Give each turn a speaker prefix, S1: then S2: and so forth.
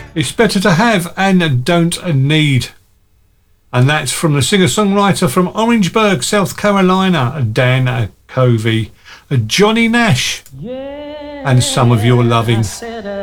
S1: It's better to have and don't need. And that's from the singer-songwriter from Orangeburg, South Carolina, Dan Covey, Johnny Nash, and Some of Your Loving.